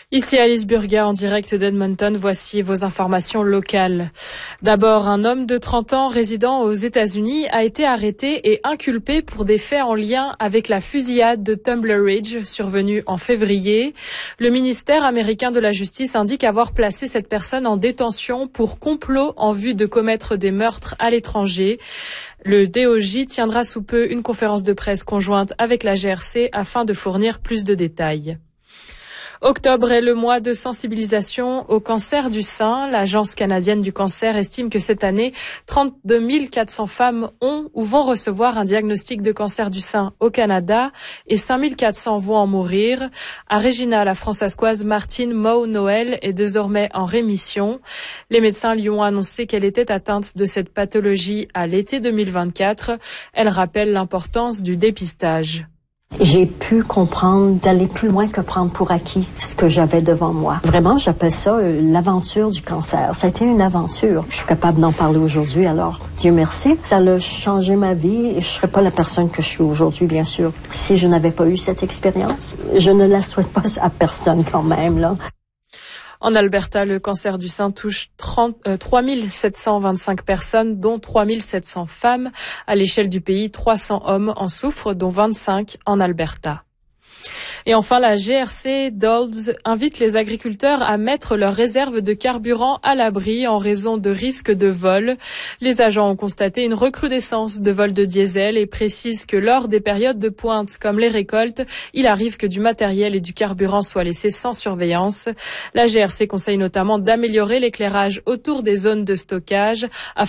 Ici Alice Burga en direct d'Edmonton, voici vos informations locales. D'abord, un homme de 30 ans résidant aux États-Unis a été arrêté et inculpé pour des faits en lien avec la fusillade de Tumbler Ridge survenue en février. Le ministère américain de la Justice indique avoir placé cette personne en détention pour complot en vue de commettre des meurtres à l'étranger. Le DOJ tiendra sous peu une conférence de presse conjointe avec la GRC afin de fournir plus de détails. Octobre est le mois de sensibilisation au cancer du sein. L'Agence canadienne du cancer estime que cette année, 32 400 femmes ont ou vont recevoir un diagnostic de cancer du sein au Canada et 5 400 vont en mourir. À Regina, la françaiscoise Martine Moe-Noël est désormais en rémission. Les médecins lui ont annoncé qu'elle était atteinte de cette pathologie à l'été 2024. Elle rappelle l'importance du dépistage. J'ai pu comprendre d'aller plus loin que prendre pour acquis ce que j'avais devant moi. Vraiment, j'appelle ça l'aventure du cancer. Ça a été une aventure. Je suis capable d'en parler aujourd'hui, alors Dieu merci. Ça a changé ma vie et je serais pas la personne que je suis aujourd'hui, bien sûr, si je n'avais pas eu cette expérience. Je ne la souhaite pas à personne quand même, là. En Alberta, le cancer du sein touche 3 725 personnes, dont 3 700 femmes. À l'échelle du pays, 300 hommes en souffrent, dont 25 en Alberta. Et enfin, la GRC Dulles invite les agriculteurs à mettre leurs réserves de carburant à l'abri en raison de risques de vol. Les agents ont constaté une recrudescence de vols de diesel et précisent que lors des périodes de pointe comme les récoltes, il arrive que du matériel et du carburant soient laissés sans surveillance. La GRC conseille notamment d'améliorer l'éclairage autour des zones de stockage